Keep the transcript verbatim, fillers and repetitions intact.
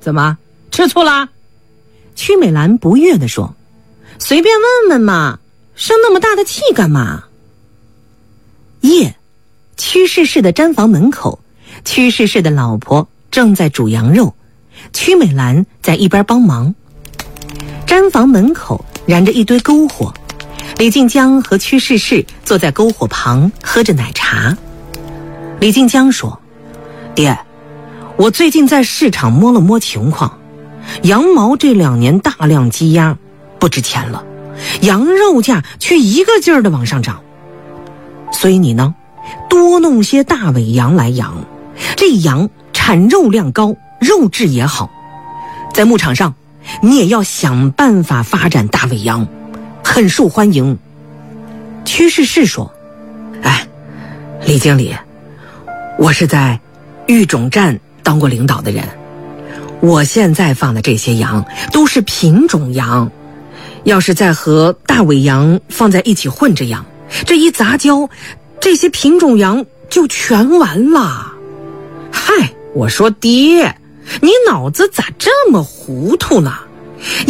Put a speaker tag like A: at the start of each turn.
A: 怎么吃醋啦？
B: 曲美兰不悦地说，随便问问嘛，生那么大的气干嘛？夜，屈氏氏的毡房门口，屈氏氏的老婆正在煮羊肉，曲美兰在一边帮忙。毡房门口燃着一堆篝火，李静江和屈氏氏坐在篝火旁喝着奶茶。李静江说，爹，我最近在市场摸了摸情况，羊毛这两年大量积压，不值钱了，羊肉价却一个劲儿的往上涨。所以你呢，多弄些大尾羊来养，这羊产肉量高，肉质也好。在牧场上，你也要想办法发展大尾羊，很受欢迎。屈氏氏说，哎，李经理，我是在育种站当过领导的人，我现在放的这些羊都是品种羊，要是再和大尾羊放在一起混着养，这一杂交，这些品种羊就全完了。嗨，我说爹，你脑子咋这么糊涂呢？